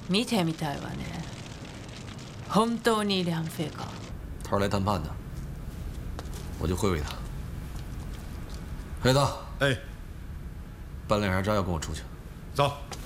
見てみたいわね。本当に梁飞か？ 他是来谈判的，我就会会他。黑子， 哎， 办两下炸药跟我出去。 走。